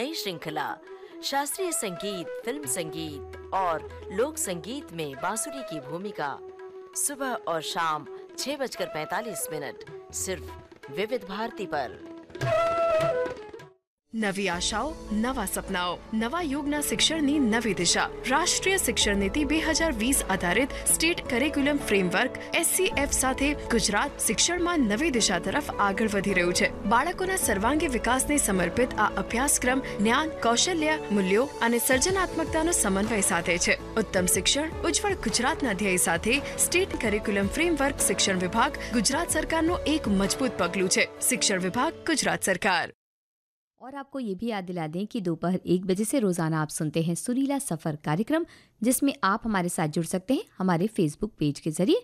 नई श्रृंखला शास्त्रीय संगीत, फिल्म संगीत और लोक संगीत में बांसुरी की भूमिका। सुबह और शाम 6:45 सिर्फ विविध भारती पर। નવી આશાઓ, નવા સપનાઓ, નવા યુગના શિક્ષણની નવી દિશા। રાષ્ટ્રીય શિક્ષણ નીતિ 2020 આધારિત સ્ટેટ કરિક્યુલમ ફ્રેમવર્ક SCF સાથે ગુજરાત શિક્ષણમાં નવી દિશા તરફ આગળ વધી રહ્યું છે। બાળકોના સર્વાંગી વિકાસને સમર્પિત આ અભ્યાસક્રમ જ્ઞાન, કૌશલ્ય, મૂલ્યો અને સર્જનાત્મકતાનો સમન્વય સાધે છે। ઉત્તમ શિક્ષણ, ઉજ્જવળ ગુજરાતના ધ્યેય સાથે સ્ટેટ કરિક્યુલમ ફ્રેમવર્ક શિક્ષણ વિભાગ ગુજરાત સરકારનું એક મજબૂત પગલું છે। શિક્ષણ વિભાગ, ગુજરાત सरकार। और आपको ये भी याद दिला दें कि दोपहर 1 बजे से रोजाना आप सुनते हैं सुरीला सफर कार्यक्रम, जिसमें आप हमारे साथ जुड़ सकते हैं हमारे फेसबुक पेज के जरिए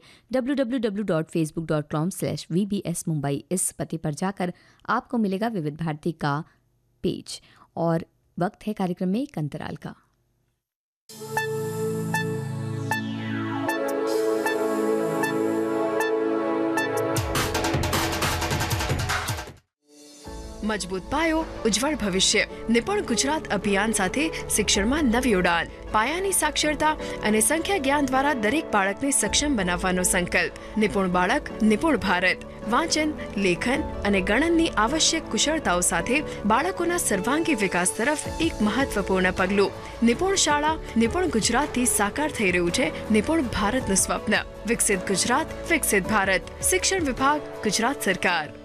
www.facebook.com/VBS Mumbai। इस पते पर जाकर आपको मिलेगा विविध भारती का पेज। और वक्त है कार्यक्रम में एक अंतराल का। મજબૂત પાયો, ઉજ્જવળ ભવિષ્ય। નિપુણ ગુજરાત અભિયાન સાથે શિક્ષણમાં નવી ઉડાન। પાયાની સાક્ષરતા અને સંખ્યા જ્ઞાન દ્વારા દરેક બાળકને સક્ષમ બનાવવાનો સંકલ્પ। નિપુણ બાળક, નિપુણ ભારત। વાંચન, લેખન અને ગણનની આવશ્યક કુશળતાઓ સાથે બાળકોના સર્વાંગી વિકાસ તરફ એક મહત્વપૂર્ણ પગલું। નિપુણ શાળા, નિપુણ ગુજરાતથી સાકાર થઈ રહ્યું છે નિપુણ ભારતનું સ્વપ્ન। વિકસિત ગુજરાત, વિકસિત ભારત। શિક્ષણ વિભાગ, ગુજરાત સરકાર।